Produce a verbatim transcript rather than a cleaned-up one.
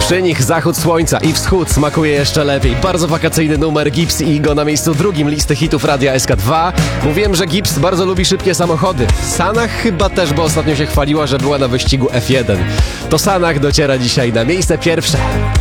Przy nich zachód słońca i wschód smakuje jeszcze lepiej. Bardzo wakacyjny numer, Gibbs i Igo na miejscu drugim listy hitów Radia S K dwa. Mówiłem, że Gibbs bardzo lubi szybkie samochody. Sanach chyba też, bo ostatnio się chwaliła, że była na wyścigu F jeden. To Sanach dociera dzisiaj na miejsce pierwsze.